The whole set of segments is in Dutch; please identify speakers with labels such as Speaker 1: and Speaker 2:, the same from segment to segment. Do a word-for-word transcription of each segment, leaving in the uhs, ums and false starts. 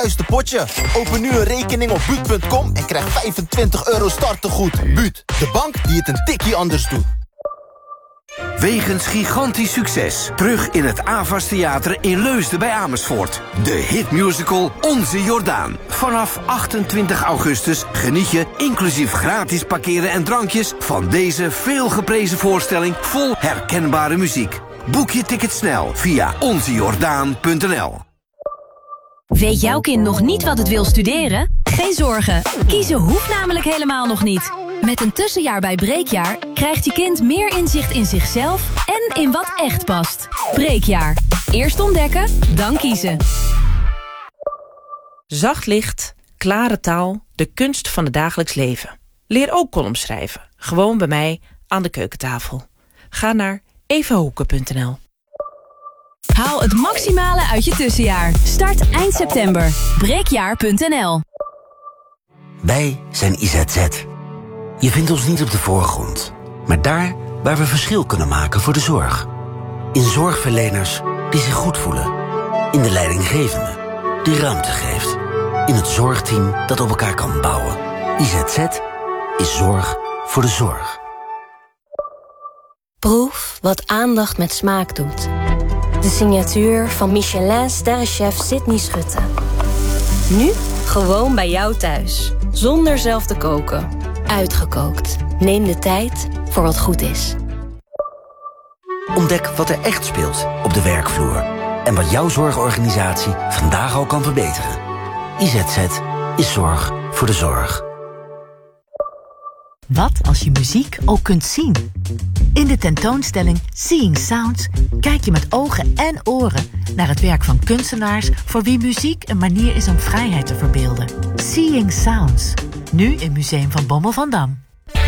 Speaker 1: juiste potje. Open nu een rekening op buut punt com en krijg vijfentwintig euro startegoed. Buut, de bank die het een tikkie anders doet.
Speaker 2: Wegens gigantisch succes. Terug in het Avas Theater in Leusden bij Amersfoort. De hitmusical Onze Jordaan. Vanaf achtentwintig augustus geniet je, inclusief gratis parkeren en drankjes, van deze veelgeprezen voorstelling vol herkenbare muziek. Boek je ticket snel via onzejordaan punt n l.
Speaker 3: Weet jouw kind nog niet wat het wil studeren? Geen zorgen, kiezen hoeft namelijk helemaal nog niet. Met een tussenjaar bij Breekjaar krijgt je kind meer inzicht in zichzelf en in wat echt past. Breekjaar. Eerst ontdekken, dan kiezen.
Speaker 4: Zacht licht, klare taal, de kunst van het dagelijks leven. Leer ook columns schrijven. Gewoon bij mij aan de keukentafel. Ga naar evahoeken punt n l.
Speaker 3: Haal het maximale uit je tussenjaar. Start eind september. breekjaar punt n l.
Speaker 5: Wij zijn I Z Z. Je vindt ons niet op de voorgrond, maar daar waar we verschil kunnen maken voor de zorg. In zorgverleners die zich goed voelen. In de leidinggevende die ruimte geeft. In het zorgteam dat op elkaar kan bouwen. I Z Z is zorg voor de zorg.
Speaker 6: Proef wat aandacht met smaak doet. De signatuur van Michelin-sterrenchef Sydney Schutte. Nu gewoon bij jou thuis. Zonder zelf te koken. Uitgekookt. Neem de tijd voor wat goed is.
Speaker 5: Ontdek wat er echt speelt op de werkvloer. En wat jouw zorgorganisatie vandaag al kan verbeteren. I Z Z is zorg voor de zorg.
Speaker 7: Wat als je muziek ook kunt zien? In de tentoonstelling Seeing Sounds kijk je met ogen en oren naar het werk van kunstenaars voor wie muziek een manier is om vrijheid te verbeelden. Seeing Sounds, nu in Museum van Bommel van Dam.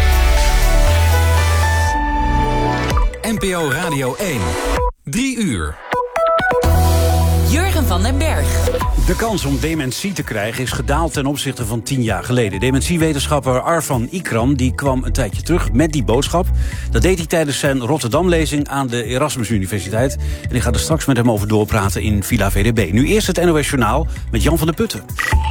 Speaker 8: N P O Radio één. Drie uur.
Speaker 3: Jurgen van den Berg.
Speaker 9: De kans om dementie te krijgen is gedaald ten opzichte van tien jaar geleden. Dementiewetenschapper Arfan Ikram die kwam een tijdje terug met die boodschap. Dat deed hij tijdens zijn Rotterdam-lezing aan de Erasmus Universiteit. En ik ga er straks met hem over doorpraten in Villa V D B. Nu eerst het N O S Journaal met Jan van der Putten.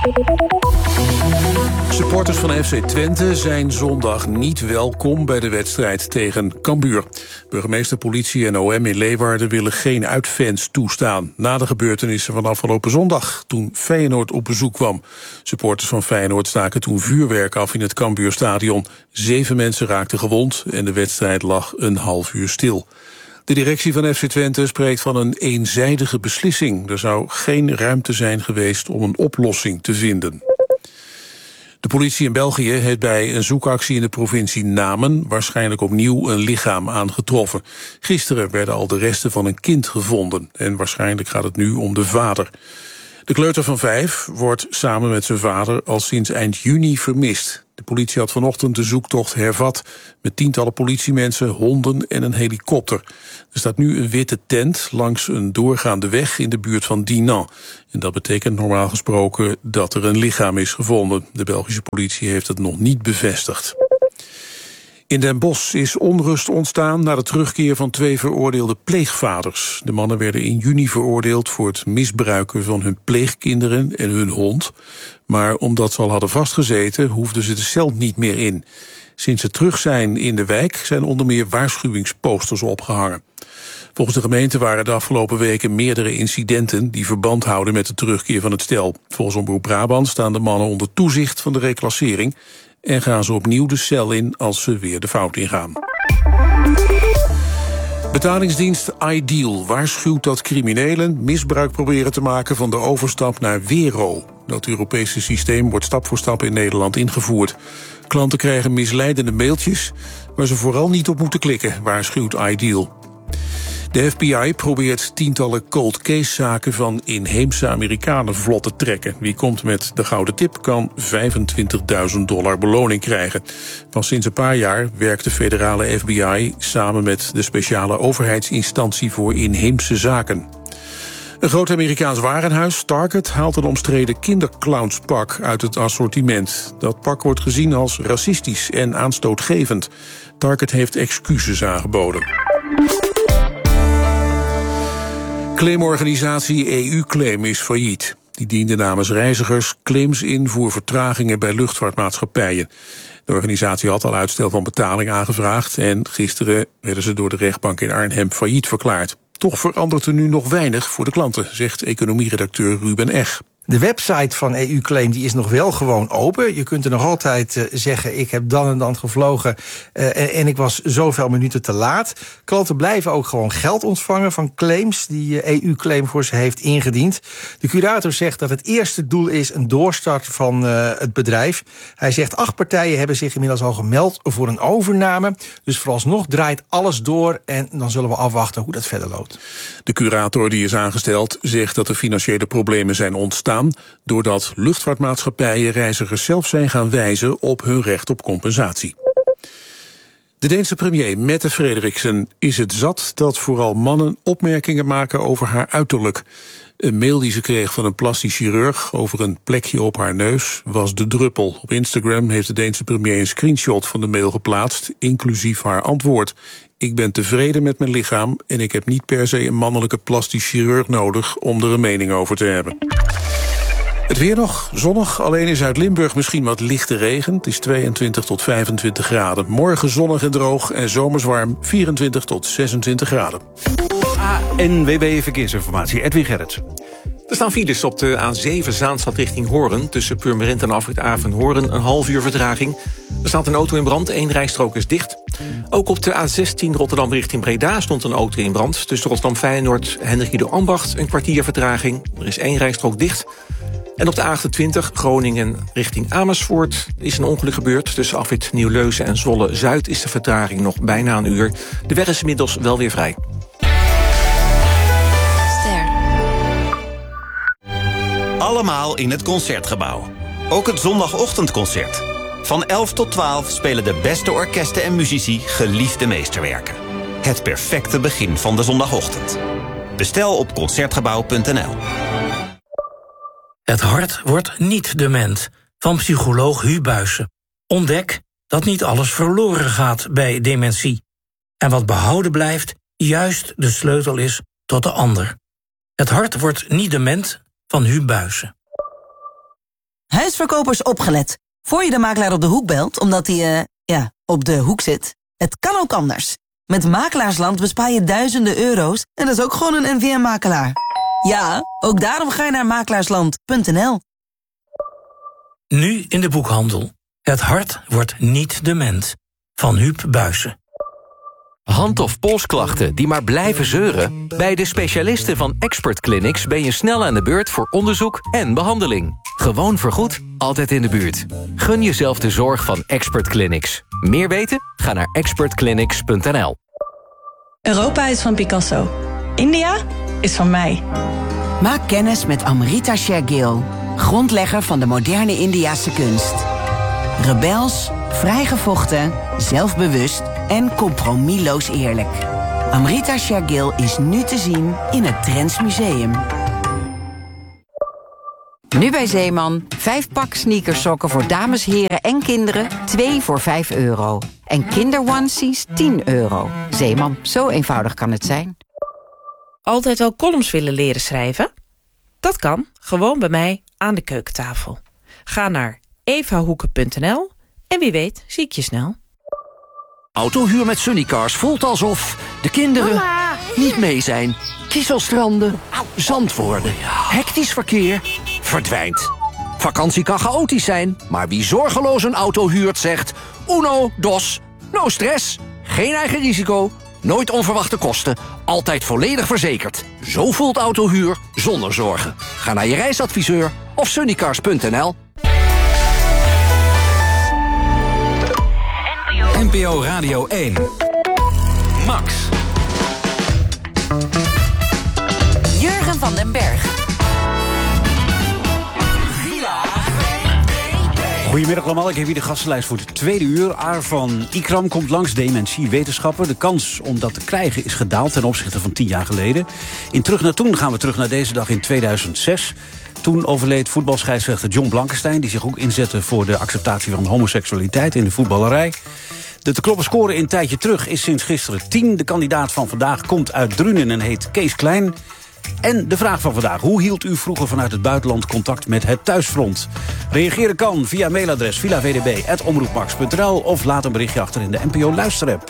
Speaker 10: Supporters van F C Twente zijn zondag niet welkom bij de wedstrijd tegen Cambuur. Burgemeester, politie en O M in Leeuwarden willen geen uitfans toestaan. Na de gebeurtenissen van afgelopen zondag, toen Feyenoord op bezoek kwam. Supporters van Feyenoord staken toen vuurwerk af in het Cambuurstadion. Zeven mensen raakten gewond en de wedstrijd lag een half uur stil. De directie van F C Twente spreekt van een eenzijdige beslissing. Er zou geen ruimte zijn geweest om een oplossing te vinden. De politie in België heeft bij een zoekactie in de provincie Namen waarschijnlijk opnieuw een lichaam aangetroffen. Gisteren werden al de resten van een kind gevonden en waarschijnlijk gaat het nu om de vader. De kleuter van vijf wordt samen met zijn vader al sinds eind juni vermist. De politie had vanochtend de zoektocht hervat met tientallen politiemensen, honden en een helikopter. Er staat nu een witte tent langs een doorgaande weg in de buurt van Dinan. En dat betekent normaal gesproken dat er een lichaam is gevonden. De Belgische politie heeft het nog niet bevestigd. In Den Bosch is onrust ontstaan na de terugkeer van twee veroordeelde pleegvaders. De mannen werden in juni veroordeeld voor het misbruiken van hun pleegkinderen en hun hond. Maar omdat ze al hadden vastgezeten, hoefden ze de cel niet meer in. Sinds ze terug zijn in de wijk zijn onder meer waarschuwingsposters opgehangen. Volgens de gemeente waren de afgelopen weken meerdere incidenten die verband houden met de terugkeer van het stel. Volgens Omroep Brabant staan de mannen onder toezicht van de reclassering en gaan ze opnieuw de cel in als ze weer de fout ingaan. Betalingsdienst Ideal waarschuwt dat criminelen misbruik proberen te maken van de overstap naar Wero. Dat Europese systeem wordt stap voor stap in Nederland ingevoerd. Klanten krijgen misleidende mailtjes waar ze vooral niet op moeten klikken, waarschuwt Ideal. De F B I probeert tientallen cold case zaken van inheemse Amerikanen vlot te trekken. Wie komt met de gouden tip kan vijfentwintigduizend dollar beloning krijgen. Pas sinds een paar jaar werkt de federale F B I samen met de speciale overheidsinstantie voor inheemse zaken. Een groot Amerikaans warenhuis, Target, haalt een omstreden kinderclownspak uit het assortiment. Dat pak wordt gezien als racistisch en aanstootgevend. Target heeft excuses aangeboden. Claimorganisatie E U-Claim is failliet. Die diende namens reizigers claims in voor vertragingen bij luchtvaartmaatschappijen. De organisatie had al uitstel van betaling aangevraagd en gisteren werden ze door de rechtbank in Arnhem failliet verklaard. Toch verandert er nu nog weinig voor de klanten, zegt economieredacteur Ruben Eg.
Speaker 11: De website van E U-claim die is nog wel gewoon open. Je kunt er nog altijd uh, zeggen, ik heb dan en dan gevlogen uh, en, en ik was zoveel minuten te laat. Klanten blijven ook gewoon geld ontvangen van claims die uh, E U-claim voor ze heeft ingediend. De curator zegt dat het eerste doel is een doorstart van uh, het bedrijf. Hij zegt, acht partijen hebben zich inmiddels al gemeld voor een overname. Dus vooralsnog draait alles door en dan zullen we afwachten hoe dat verder loopt.
Speaker 10: De curator die is aangesteld zegt dat er financiële problemen zijn ontstaan doordat luchtvaartmaatschappijen reizigers zelf zijn gaan wijzen op hun recht op compensatie. De Deense premier Mette Frederiksen is het zat dat vooral mannen opmerkingen maken over haar uiterlijk. Een mail die ze kreeg van een plastisch chirurg over een plekje op haar neus was de druppel. Op Instagram heeft de Deense premier een screenshot van de mail geplaatst, inclusief haar antwoord. Ik ben tevreden met mijn lichaam en ik heb niet per se een mannelijke plastisch chirurg nodig om er een mening over te hebben. Het weer nog zonnig, alleen in Zuid-Limburg misschien wat lichte regen. Het is tweeëntwintig tot vijfentwintig graden. Morgen zonnig en droog en zomers warm, vierentwintig tot zesentwintig graden.
Speaker 9: A N W B Verkeersinformatie, Edwin Gerrits.
Speaker 12: Er staan files op de A zeven Zaanstad richting Hoorn. Tussen Purmerend en Afrit Aven-Hoorn een half uur vertraging. Er staat een auto in brand, één rijstrook is dicht. Ook op de A zestien Rotterdam richting Breda stond een auto in brand. Tussen Rotterdam-Feyenoord en Hendrik Ido Ambacht een kwartier vertraging. Er is één rijstrook dicht. En op de A achtentwintig Groningen richting Amersfoort is een ongeluk gebeurd. Tussen Afrit Nieuw-Leusen en Zwolle-Zuid is de vertraging nog bijna een uur. De weg is inmiddels wel weer vrij.
Speaker 13: Allemaal in het Concertgebouw. Ook het zondagochtendconcert. Van elf tot twaalf spelen de beste orkesten en muzici geliefde meesterwerken. Het perfecte begin van de zondagochtend. Bestel op concertgebouw punt n l.
Speaker 14: Het hart wordt niet dement, van psycholoog Hu Buijsen. Ontdek dat niet alles verloren gaat bij dementie. En wat behouden blijft, juist de sleutel is tot de ander. Het hart wordt niet dement, van Hu Buijsen.
Speaker 15: Huisverkopers opgelet. Voor je de makelaar op de hoek belt, omdat hij, uh, ja, op de hoek zit. Het kan ook anders. Met Makelaarsland bespaar je duizenden euro's en dat is ook gewoon een N V M-makelaar. Ja, ook daarom ga je naar makelaarsland punt n l.
Speaker 14: Nu in de boekhandel. Het hart wordt niet dement, van Huub Buijsen.
Speaker 16: Hand- of polsklachten die maar blijven zeuren? Bij de specialisten van Expert Clinics ben je snel aan de beurt voor onderzoek en behandeling. Gewoon vergoed, altijd in de buurt. Gun jezelf de zorg van Expert Clinics. Meer weten? Ga naar expert clinics punt n l.
Speaker 17: Europa is van Picasso. India is van mij.
Speaker 18: Maak kennis met Amrita Shergill, grondlegger van de moderne Indiase kunst. Rebels, vrijgevochten, zelfbewust en compromisloos eerlijk. Amrita Shergill is nu te zien in het Trends Museum.
Speaker 19: Nu bij Zeeman, vijf pak sneakersokken voor dames, heren en kinderen, twee voor vijf euro. En kinderonesies tien euro. Zeeman, zo eenvoudig kan het zijn.
Speaker 4: Altijd al columns willen leren schrijven? Dat kan, gewoon bij mij aan de keukentafel. Ga naar evahoeken punt n l en wie weet zie ik je snel.
Speaker 2: Autohuur met Sunnycars voelt alsof de kinderen Mama. niet mee zijn. Kieselstranden, zand worden, hectisch verkeer, verdwijnt. Vakantie kan chaotisch zijn, maar wie zorgeloos een auto huurt zegt... Uno, dos, no stress, geen eigen risico, nooit onverwachte kosten... altijd volledig verzekerd. Zo voelt autohuur zonder zorgen. Ga naar je reisadviseur of sunnycars punt n l.
Speaker 8: N P O Radio één. Max.
Speaker 19: Jurgen van den Berg.
Speaker 9: Goedemiddag allemaal, ik heb hier de gastenlijst voor de tweede uur. Aar van Ikram komt langs, dementiewetenschapper. De kans om dat te krijgen is gedaald ten opzichte van tien jaar geleden. In Terug naar Toen gaan we terug naar deze dag in tweeduizend zes. Toen overleed voetbalscheidsrechter John Blankenstein... die zich ook inzette voor de acceptatie van homoseksualiteit in de voetballerij. De te kloppen score in een tijdje terug is sinds gisteren tien. De kandidaat van vandaag komt uit Drunen en heet Kees Klein. En de vraag van vandaag. Hoe hield u vroeger vanuit het buitenland contact met het thuisfront? Reageren kan via mailadres villa v d b apenstaartje omroepmax punt n l of laat een berichtje achter in de N P O luisterapp.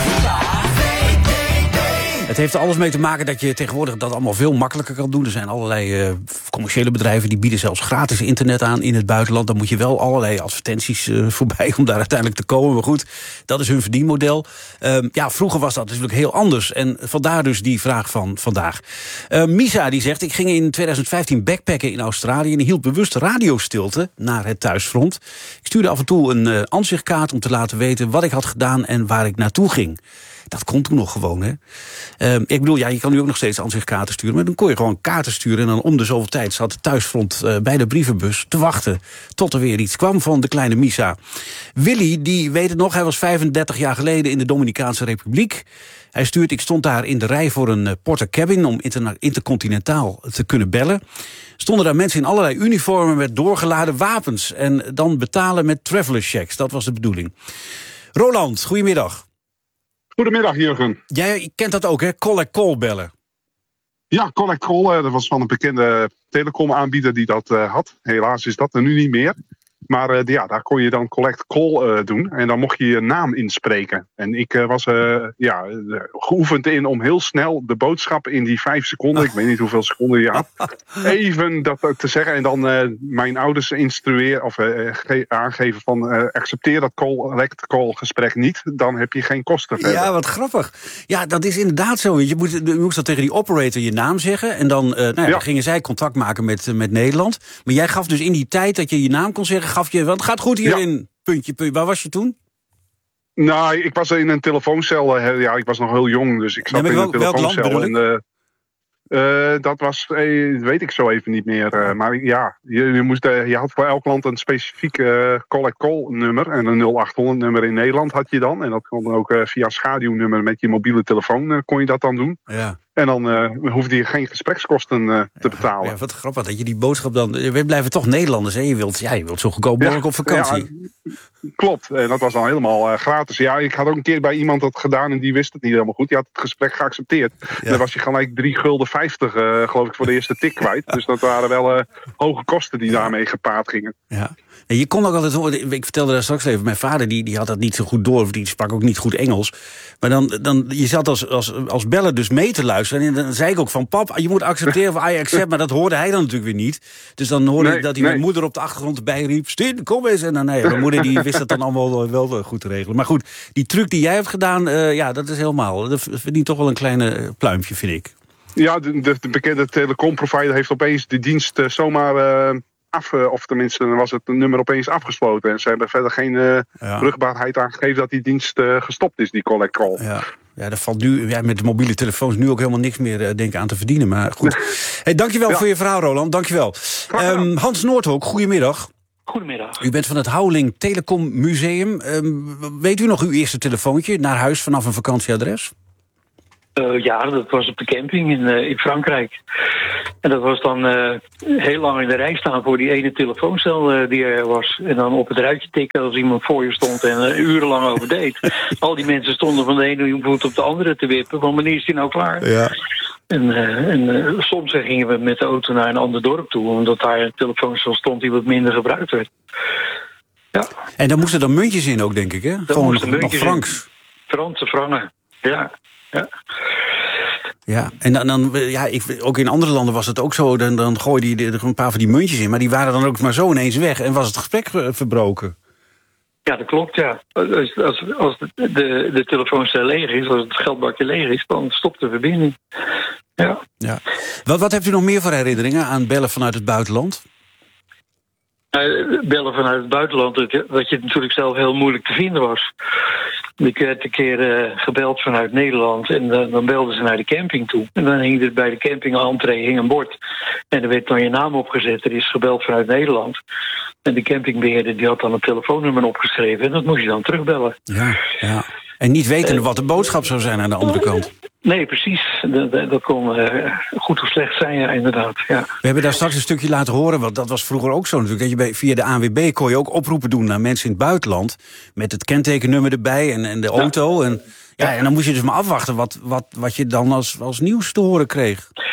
Speaker 9: Het heeft er alles mee te maken dat je tegenwoordig dat allemaal veel makkelijker kan doen. Er zijn allerlei uh, commerciële bedrijven die bieden zelfs gratis internet aan in het buitenland. Dan moet je wel allerlei advertenties uh, voorbij om daar uiteindelijk te komen. Maar goed, dat is hun verdienmodel. Uh, ja, vroeger was dat natuurlijk heel anders. En vandaar dus die vraag van vandaag. Uh, Misa die zegt, ik ging in twintig vijftien backpacken in Australië en hield bewust radiostilte naar het thuisfront. Ik stuurde af en toe een uh, ansichtkaart om te laten weten wat ik had gedaan en waar ik naartoe ging. Dat kon toen nog gewoon, hè. Uh, ik bedoel, ja, je kan nu ook nog steeds ansichtkaarten sturen, maar dan kon je gewoon kaarten sturen en dan om de zoveel tijd zat het thuisfront uh, bij de brievenbus te wachten tot er weer iets kwam van de kleine Misa. Willy, die weet het nog, hij was vijfendertig jaar geleden in de Dominicaanse Republiek. Hij stuurt, ik stond daar in de rij voor een uh, porter cabin om interna- intercontinentaal te kunnen bellen. Stonden daar mensen in allerlei uniformen met doorgeladen wapens en dan betalen met travelers checks. Dat was de bedoeling. Roland, goedemiddag.
Speaker 20: Goedemiddag, Jurgen.
Speaker 9: Jij kent dat ook, hè? Collect call bellen.
Speaker 20: Ja, Collect Call, dat was van een bekende telecomaanbieder die dat uh, had. Helaas is dat er nu niet meer. Maar uh, ja, daar kon je dan Collect Call uh, doen. En dan mocht je je naam inspreken. En ik uh, was uh, ja, uh, geoefend in om heel snel de boodschap in die vijf seconden... ik weet niet hoeveel seconden je had... even dat te zeggen. En dan uh, mijn ouders instrueren of uh, ge- aangeven van... Uh, accepteer dat Collect Call gesprek niet. Dan heb je geen kosten verder.
Speaker 9: Ja, wat grappig. Ja, dat is inderdaad zo. Je, moet, je moest dan tegen die operator je naam zeggen. En dan, uh, nou ja, ja. dan gingen zij contact maken met, uh, met Nederland. Maar jij gaf dus in die tijd dat je je naam kon zeggen... gaf je, want het gaat goed hierin, ja. puntje, puntje. Waar was je toen?
Speaker 20: Nou, ik was in een telefooncel. Ja, ik was nog heel jong, dus ik zat ja, in een telefooncel. En, uh, uh, dat was, uh, weet ik zo even niet meer. Uh, maar ja, je, je, moest, uh, je had voor elk land een specifiek uh, Collect Call nummer. En een nul achthonderd nummer in Nederland had je dan. En dat kon ook uh, via schaduwnummer met je mobiele telefoon uh, kon je dat dan doen.
Speaker 9: Ja.
Speaker 20: En dan uh, hoefde je geen gesprekskosten uh, te betalen.
Speaker 9: Ja, wat grappig dat je die boodschap dan... We blijven toch Nederlanders, hè? Je wilt, ja, je wilt zo goedkoop mogelijk ja, op vakantie.
Speaker 20: Ja, klopt, en dat was dan helemaal uh, gratis. Ja, ik had ook een keer bij iemand dat gedaan en die wist het niet helemaal goed. Die had het gesprek geaccepteerd. Ja. En dan was je gelijk drie gulden vijftig, uh, geloof ik, voor de eerste tik kwijt. Dus dat waren wel uh, hoge kosten die daarmee gepaard gingen.
Speaker 9: Ja. En je kon ook altijd horen, ik vertelde daar straks even, mijn vader die, die had dat niet zo goed door, of die sprak ook niet goed Engels. Maar dan, dan je zat als, als, als beller dus mee te luisteren. En dan zei ik ook van, pap, je moet accepteren of I accept. Maar dat hoorde hij dan natuurlijk weer niet. Dus dan hoorde nee, ik dat hij nee. mijn moeder op de achtergrond erbij riep, Stien, kom eens. En dan, nee, mijn moeder die wist dat dan allemaal wel, wel goed te regelen. Maar goed, die truc die jij hebt gedaan, uh, ja, dat is helemaal, dat verdient toch wel een kleine pluimpje, vind ik.
Speaker 20: Ja, de, de, de bekende telecomprovider heeft opeens de dienst uh, zomaar... Uh, Af, of tenminste, dan was het nummer opeens afgesloten. En ze hebben verder geen uh, ja. rugbaarheid aangegeven dat die dienst uh, gestopt is, die Collect Call.
Speaker 9: Ja, ja dat valt nu ja, met de mobiele telefoons nu ook helemaal niks meer uh, denken aan te verdienen. Maar goed. Nee. Hey, dankjewel ja. voor je verhaal, Roland. Dankjewel. Um, Hans Noordhoek, goedemiddag.
Speaker 21: Goedemiddag.
Speaker 9: U bent van het Houweling Telecom Museum. Um, weet u nog uw eerste telefoontje naar huis vanaf een vakantieadres?
Speaker 21: Uh, ja, dat was op de camping in, uh, in Frankrijk. En dat was dan uh, heel lang in de rij staan voor die ene telefooncel uh, die er was. En dan op het ruitje tikken als iemand voor je stond en uh, urenlang over deed. Al die mensen stonden van de ene voet op de andere te wippen. Van wanneer is die nou klaar?
Speaker 9: Ja.
Speaker 21: En, uh, en uh, soms gingen we met de auto naar een ander dorp toe. Omdat daar een telefooncel stond die wat minder gebruikt werd. Ja.
Speaker 9: En daar moesten dan muntjes in ook, denk ik, hè?
Speaker 21: Daar
Speaker 9: Gewoon nog, nog francs.
Speaker 21: In. Franse frangen, ja. Ja.
Speaker 9: Ja, en dan, dan ja, ik, ook in andere landen was het ook zo. Dan, dan gooide je er een paar van die muntjes in. Maar die waren dan ook maar zo ineens weg. En was het gesprek verbroken.
Speaker 21: Ja, dat klopt, ja. Als, als, als de, de, de telefooncel leeg is, als het geldbakje leeg is, dan stopt de verbinding. Ja.
Speaker 9: Ja. Wat, wat hebt u nog meer voor herinneringen aan bellen vanuit het buitenland?
Speaker 21: Uh, bellen vanuit het buitenland, dat je natuurlijk zelf heel moeilijk te vinden was. Ik werd een keer uh, gebeld vanuit Nederland en uh, dan belden ze naar de camping toe. En dan hing er bij de camping-entree hing een bord. En er werd dan je naam opgezet, er is gebeld vanuit Nederland. En de campingbeheerder die had dan een telefoonnummer opgeschreven en dat moest je dan terugbellen.
Speaker 9: Ja, ja. En niet wetende uh, wat de boodschap zou zijn aan de andere kant.
Speaker 21: Nee, precies. Dat, dat kon uh, goed of slecht zijn, ja, inderdaad. Ja.
Speaker 9: We hebben daar straks een stukje laten horen, want dat was vroeger ook zo natuurlijk. Dat je bij, via de A N W B kon je ook oproepen doen naar mensen in het buitenland. Met het kentekennummer erbij en, en de auto. Ja. En, ja, en dan moest je dus maar afwachten wat, wat, wat je dan als, als nieuws te horen kreeg.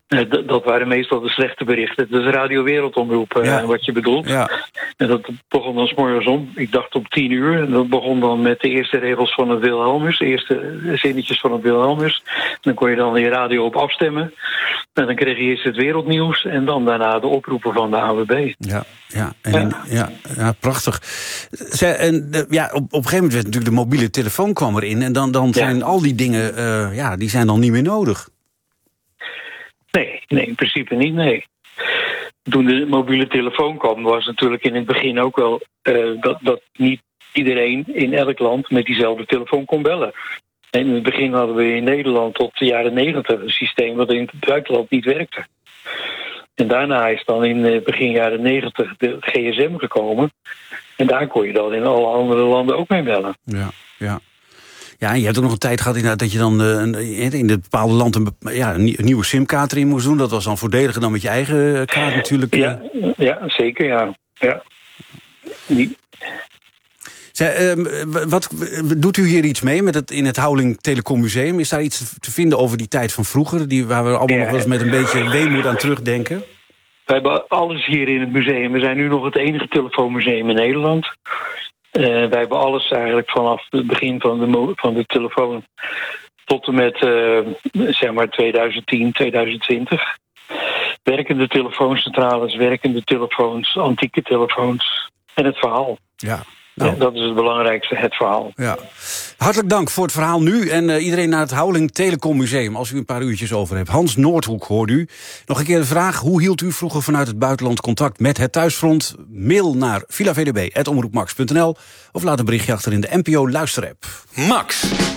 Speaker 21: Uh, d- dat waren meestal de slechte berichten. Dat is Radio Wereldomroep, uh, ja. wat je bedoelt. Ja. En dat begon dan 's morgens om, ik dacht om tien uur. En dat begon dan met de eerste regels van het Wilhelmus. De eerste zinnetjes van het Wilhelmus. Dan kon je dan je radio op afstemmen. En dan kreeg je eerst het wereldnieuws. En dan daarna de oproepen van de A W B.
Speaker 9: Ja, ja, en, ja. ja, ja prachtig. Zij, en, de, ja, op, op een gegeven moment werd natuurlijk de mobiele telefoon kwam erin. En dan, dan zijn ja. al die dingen, uh, ja, die zijn dan niet meer nodig.
Speaker 21: Nee, nee, in principe niet, nee. Toen de mobiele telefoon kwam, was natuurlijk in het begin ook wel uh, dat, dat niet iedereen in elk land met diezelfde telefoon kon bellen. En in het begin hadden we in Nederland tot de jaren negentig een systeem wat in het buitenland niet werkte. En daarna is dan in begin jaren negentig de G S M gekomen. En daar kon je dan in alle andere landen ook mee bellen.
Speaker 9: Ja, ja. Ja, en je hebt ook nog een tijd gehad inderdaad dat je dan uh, in het bepaalde land een, ja, een nieuwe simkaart erin moest doen. Dat was dan voordeliger dan met je eigen kaart natuurlijk.
Speaker 21: Ja, ja zeker, ja. ja. Die...
Speaker 9: Zij, uh, wat, doet u hier iets mee met het in het Houweling Telecom Museum? Is daar iets te vinden over die tijd van vroeger, die, waar we allemaal ja, nog wel eens met een beetje weemoed aan terugdenken?
Speaker 21: We hebben alles hier in het museum. We zijn nu nog het enige telefoonmuseum in Nederland. Uh, wij hebben alles eigenlijk vanaf het begin van de, mo- van de telefoon tot en met uh, zeg maar twintig tien, twintig twintig. Werkende telefooncentrales, werkende telefoons, antieke telefoons en het verhaal.
Speaker 9: Ja.
Speaker 21: Nou. Ja, dat is het belangrijkste, het verhaal.
Speaker 9: Ja. Hartelijk dank voor het verhaal nu. En uh, iedereen naar het Houweling Telecom Museum, als u een paar uurtjes over hebt. Hans Noordhoek hoort u. Nog een keer de vraag, hoe hield u vroeger vanuit het buitenland contact met het thuisfront? Mail naar villa v d b apenstaartje omroep max punt n l of laat een berichtje achter in de N P O luisterapp.
Speaker 8: Max.